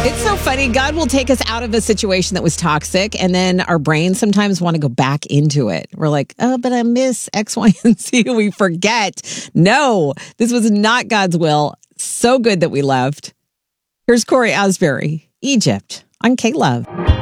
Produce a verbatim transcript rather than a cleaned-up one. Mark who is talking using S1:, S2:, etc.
S1: It's so funny. God will take us out of a situation that was toxic, and then our brains sometimes want to go back into it. We're like, oh, but I miss X, Y, and Z. We forget. No, this was not God's will. So good that we left. Here's Corey Asbury, Egypt, on K-Love.